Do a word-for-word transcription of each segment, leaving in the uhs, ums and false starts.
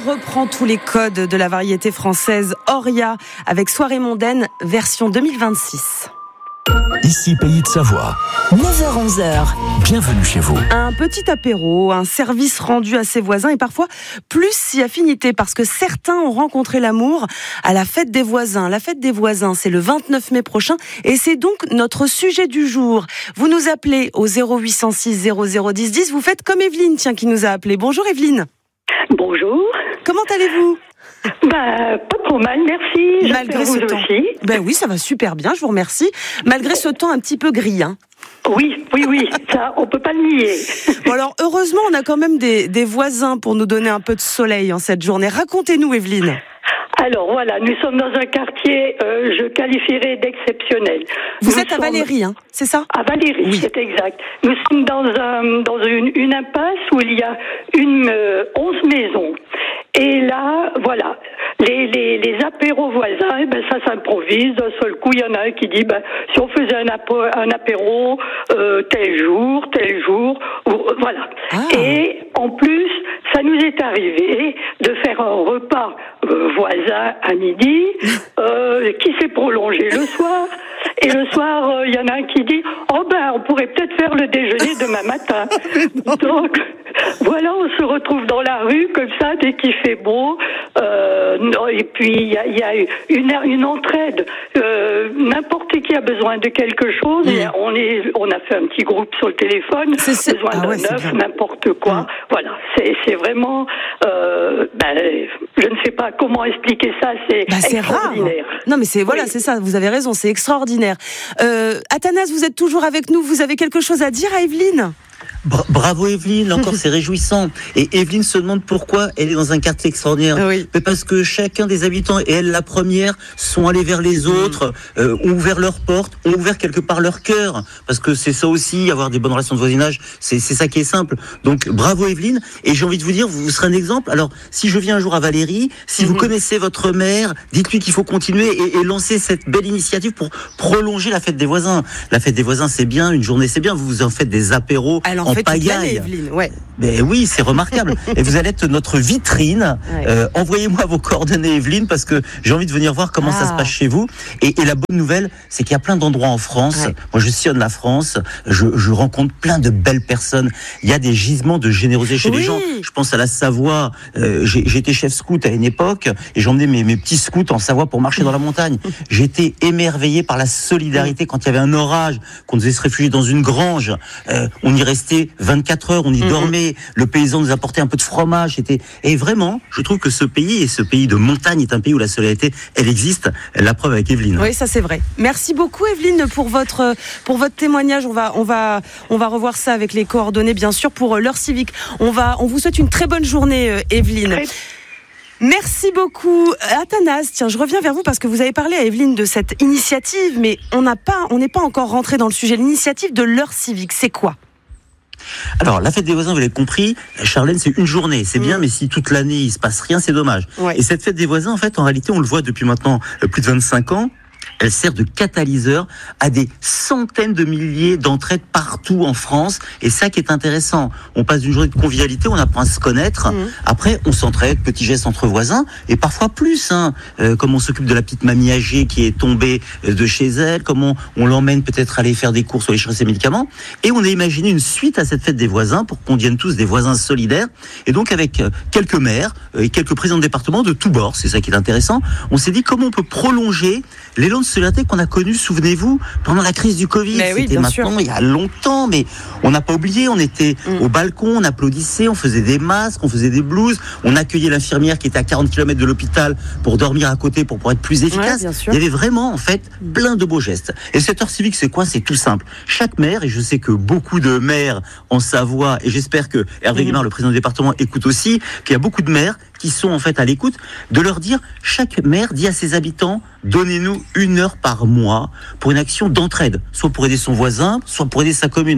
reprend tous les codes de la variété française Oria avec Soirée mondaine version deux mille vingt-six. Ici Pays de Savoie. neuf heures onze heures. Bienvenue chez vous. Un petit apéro, un service rendu à ses voisins et parfois plus si affinité parce que certains ont rencontré l'amour à la fête des voisins. La fête des voisins, c'est le vingt-neuf mai prochain et c'est donc notre sujet du jour. Vous nous appelez au zéro huit cent six zéro zéro dix dix. Vous faites comme Evelyne, tiens, qui nous a appelé. Bonjour Evelyne. Bonjour. Comment allez-vous ? Bah, pas trop mal, merci. Malgré J'espère ce vous temps. aussi. Ben oui, ça va super bien, je vous remercie. Malgré ce temps un petit peu gris, hein. Oui, oui, oui, ça, on peut pas le nier. Bon alors, heureusement, on a quand même des, des voisins pour nous donner un peu de soleil en cette journée. Racontez-nous, Evelyne. Alors voilà, nous sommes dans un quartier, euh, je qualifierais d'exceptionnel. Vous Nous êtes à sommes- Valérie, hein, c'est ça ? À Valérie, Oui. c'est exact. Nous sommes dans, un, dans une, une impasse où il y a une, euh, onze maisons. Et là, voilà, les, les, les apéros voisins, eh ben, ça s'improvise. D'un seul coup, il y en a un qui dit, ben, si on faisait un, apo, un apéro euh, tel jour, tel jour, ou, voilà. Ah. Et en plus, ça nous est arrivé de faire un repas euh, voisin à midi euh, qui s'est prolongé le soir. Et le soir, il euh, y en a un qui dit « Oh ben, on pourrait peut-être faire le déjeuner demain matin. » Donc, voilà, on se retrouve dans la rue comme ça, dès qu'il fait beau. Euh, non, et puis, il y a, y a une, une entraide. Euh, n'importe qui a besoin de quelque chose. Mmh. Et on, est, on a fait un petit groupe sur le téléphone. C'est, c'est... Besoin Ah d'un ouais, c'est œuf, bien. n'importe quoi. Mmh. Voilà, c'est, c'est vraiment... Euh, ben, je ne sais pas comment expliquer ça. C'est, Bah, c'est rare. extraordinaire. Non, mais c'est voilà, Oui. c'est ça. Vous avez raison, c'est extraordinaire. Euh, Athanas, vous êtes toujours avec nous. Vous avez quelque chose à dire à Evelyne ? Bra- Bravo Evelyne, encore c'est réjouissant. Et Evelyne se demande pourquoi elle est dans un quartier extraordinaire. Oui. Mais parce que chacun des habitants, et elle la première, sont allés vers les autres, euh, ont ouvert leurs portes, ont ouvert quelque part leur cœur. Parce que c'est ça aussi, avoir des bonnes relations de voisinage, c'est, c'est ça qui est simple. Donc bravo Evelyne. Et j'ai envie de vous dire, vous, vous serez un exemple. Alors si je viens un jour à Valérie, si Mhm. vous connaissez votre maire, dites-lui qu'il faut continuer et, et lancer cette belle initiative pour prolonger la fête des voisins. La fête des voisins c'est bien, une journée c'est bien, vous vous en faites des apéros Elle en, en fait toute l'année, pagaille. Evelyne. Ouais. Mais oui, c'est remarquable. Et vous allez être notre vitrine. Ouais. Euh, envoyez-moi vos coordonnées, Evelyne, parce que j'ai envie de venir voir comment Ah. ça se passe chez vous. Et, et la bonne nouvelle, c'est qu'il y a plein d'endroits en France. Ouais. Moi, je sillonne la France. Je, je rencontre plein de belles personnes. Il y a des gisements de générosité chez Oui. les gens. Je pense à la Savoie. Euh, j'ai, j'étais chef scout à une époque et j'emmenais mes, mes petits scouts en Savoie pour marcher dans la montagne. J'étais émerveillé par la solidarité quand il y avait un orage, qu'on devait se réfugier dans une grange. Euh, on y restait vingt-quatre heures, on y dormait. Le paysan nous apportait un peu de fromage. C'était... Et vraiment, je trouve que ce pays, et ce pays de montagne, est un pays où la solidarité, elle existe. La preuve avec Evelyne. Oui, ça c'est vrai. Merci beaucoup Evelyne pour votre pour votre témoignage. On va on va on va revoir ça avec les coordonnées bien sûr pour l'heure civique. On va on vous souhaite une très bonne journée euh, Evelyne. Très- Merci beaucoup. Athanas, tiens, je reviens vers vous parce que vous avez parlé à Evelyne de cette initiative, mais on n'a pas, on n'est pas encore rentré dans le sujet. L'initiative de l'heure civique, c'est quoi ? Alors, la fête des voisins, vous l'avez compris, Charlène, c'est une journée. C'est bien, mais si toute l'année, il se passe rien, c'est dommage. Ouais. Et cette fête des voisins, en fait, en réalité, on le voit depuis maintenant euh, plus de vingt-cinq ans. Elle sert de catalyseur à des centaines de milliers d'entraides partout en France. Et ça qui est intéressant. On passe d'une journée de convivialité, on apprend à se connaître. Mmh. Après, on s'entraide, petits gestes entre voisins. Et parfois plus, hein. Euh, comme on s'occupe de la petite mamie âgée qui est tombée euh, de chez elle. Comment on, on l'emmène peut-être aller faire des courses ou aller chercher ses médicaments. Et on a imaginé une suite à cette fête des voisins pour qu'on devienne tous des voisins solidaires. Et donc, avec euh, quelques maires euh, et quelques présidents de département de tous bords, c'est ça qui est intéressant, on s'est dit comment on peut prolonger l'élan de solidarité qu'on a connu, souvenez-vous, pendant la crise du Covid. Mais oui, C'était bien maintenant, sûr. il y a longtemps, mais on n'a pas oublié, on était Mm. au balcon, on applaudissait, on faisait des masques, on faisait des blouses, on accueillait l'infirmière qui était à quarante kilomètres de l'hôpital pour dormir à côté, pour pouvoir être plus efficace. bien sûr. Il y avait vraiment, en fait, plein de beaux gestes. Et cette heure civique, c'est quoi? C'est tout simple. Chaque maire, et je sais que beaucoup de maires en Savoie, et j'espère que Hervé Mm. Guimard, le président du département, écoute aussi, qu'il y a beaucoup de maires qui sont en fait à l'écoute, de leur dire, chaque maire dit à ses habitants, donnez-nous une heure par mois pour une action d'entraide, soit pour aider son voisin, soit pour aider sa commune.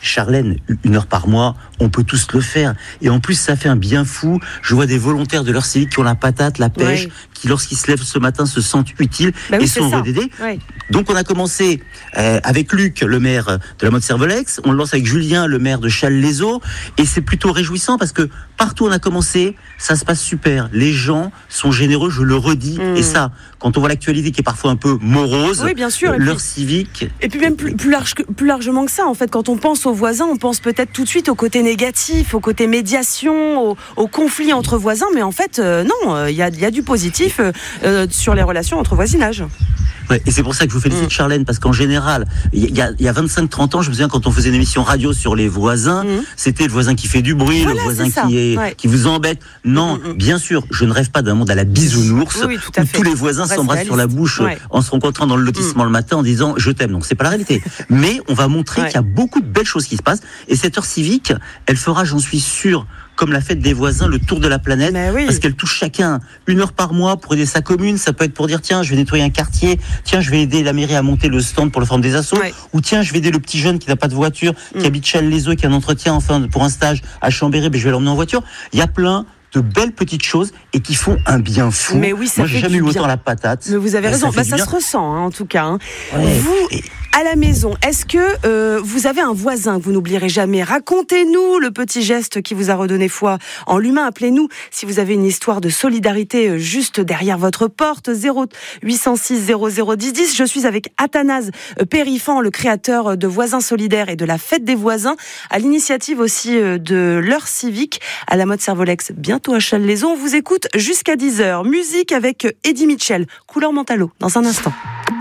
Charlène, une heure par mois, on peut tous le faire. Et en plus, ça fait un bien fou. Je vois des volontaires de l'heure civique qui ont la patate, la pêche, ouais. qui lorsqu'ils se lèvent ce matin se sentent utiles bah oui, et sont redédés. Ouais. Donc on a commencé euh, avec Luc, le maire de la Motte-Servolex, on le lance avec Julien, le maire de Challes-les-Eaux, et c'est plutôt réjouissant parce que partout où on a commencé, ça se passe super. Les gens sont généreux, je le redis, mmh. et ça, quand on voit l'actualité qui est parfois un peu morose, oui, bien sûr, l'heure puis, civique... Et puis même plus, plus, large, plus largement que ça, en fait, quand on pense aux voisins, on pense peut-être tout de suite au côté négatif, au côté médiation, au, au conflit entre voisins, mais en fait, euh, non, il y a, y a du positif euh, euh, sur les relations entre voisinages. Ouais, et c'est pour ça que je vous félicite, mmh. Charlène, parce qu'en général, il y a, y a vingt-cinq trente ans, je me souviens quand on faisait une émission radio sur les voisins, mmh. c'était le voisin qui fait du bruit, voilà, le voisin qui, est, ouais. qui vous embête. Non, mmh. bien sûr, je ne rêve pas d'un monde à la bisounours, oui, où tous les voisins s'embrassent sur la bouche ouais. en se rencontrant dans le lotissement mmh. le matin en disant « je t'aime ». Donc c'est pas la réalité. Mais on va montrer ouais. qu'il y a beaucoup de belles choses qui se passent. Et cette heure civique, elle fera, j'en suis sûr, comme la fête des voisins, le tour de la planète, oui. parce qu'elle touche chacun. Une heure par mois pour aider sa commune, ça peut être pour dire tiens, je vais nettoyer un quartier, tiens, je vais aider la mairie à monter le stand pour le forum des assos, ouais. ou tiens, je vais aider le petit jeune qui n'a pas de voiture, mm. qui habite Challes-les-Eaux, qui a un entretien enfin pour un stage à Chambéry, ben, je vais l'emmener en voiture. Il y a plein de belles petites choses et qui font un bien fou. Mais oui, ça Moi, j'ai jamais eu autant la patate. Mais vous avez ben, raison, ça, bah, ça bien. se ressent hein, en tout cas. Hein. Ouais. Vous, et... à la maison, est-ce que euh, vous avez un voisin que vous n'oublierez jamais ? Racontez-nous le petit geste qui vous a redonné foi en l'humain. Appelez-nous si vous avez une histoire de solidarité juste derrière votre porte. zéro huit cent six zéro zéro dix dix. Je suis avec Athanase Périfan, le créateur de Voisins Solidaires et de la Fête des Voisins, à l'initiative aussi de l'heure civique à la Motte-Servolex, bientôt à Challes-les-Eaux. On vous écoute jusqu'à dix heures. Musique avec Eddie Mitchell, Couleur Mentalo, dans un instant.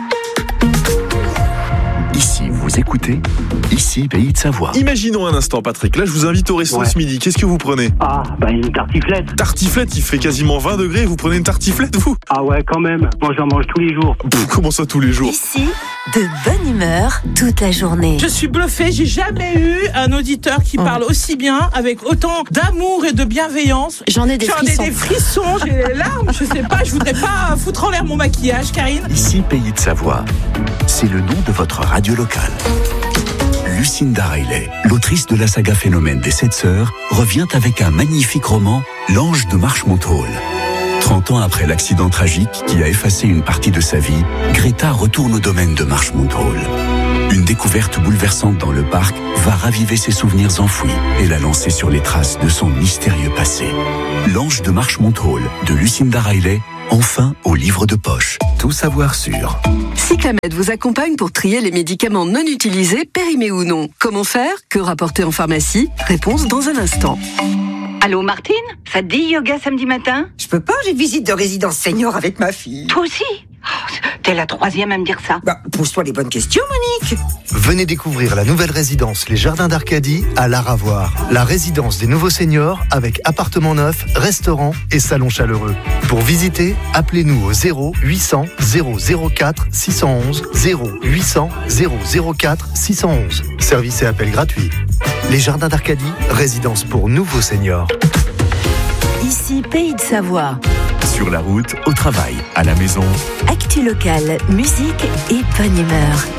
Ici, vous écoutez, ici, Pays de Savoie. Imaginons un instant, Patrick. Là, je vous invite au resto ouais. ce midi. Qu'est-ce que vous prenez ? Ah, bah une tartiflette. Tartiflette, il fait quasiment vingt degrés. Vous prenez une tartiflette, vous ? Ah ouais, quand même. Moi, j'en mange tous les jours. Pff, comment ça, tous les jours ? Ici, de bonne humeur toute la journée. Je suis bluffée. J'ai jamais eu un auditeur qui oh. parle aussi bien, avec autant d'amour et de bienveillance. J'en ai des J'en frissons. J'en ai des frissons, j'ai les larmes. Je sais pas, je voudrais pas foutre en l'air mon maquillage, Karine. Ici, Pays de Savoie. C'est le nom de votre radio locale. Lucinda Riley, l'autrice de la saga Phénomène des Sept Sœurs, revient avec un magnifique roman, L'Ange de Marshmont-Hall. trente ans après l'accident tragique qui a effacé une partie de sa vie, Greta retourne au domaine de Marshmont-Hall. Une découverte bouleversante dans le parc va raviver ses souvenirs enfouis et la lancer sur les traces de son mystérieux passé. L'Ange de Marshmont-Hall de Lucinda Riley, enfin au livre de poche. Tout savoir sur. Cyclamed vous accompagne pour trier les médicaments non utilisés, périmés ou non. Comment faire ? Que rapporter en pharmacie ? Réponse dans un instant. Allô Martine ? Ça te dit yoga samedi matin ? Je peux pas, j'ai visite de résidence senior avec ma fille. Toi aussi ? Oh, t'es la troisième à me dire ça. Bah, pose-toi les bonnes questions, Monique. Venez découvrir la nouvelle résidence Les Jardins d'Arcadie à Laravoir. La résidence des nouveaux seniors avec appartement neuf, restaurant et salon chaleureux. Pour visiter, appelez-nous au zéro huit cents zéro zéro quatre six cent onze, zéro huit cents zéro zéro quatre six cent onze. Service et appel gratuit. Les Jardins d'Arcadie, résidence pour nouveaux seniors. Ici, Pays de Savoie. Sur la route, au travail, à la maison. Actu locale, musique et bonne humeur.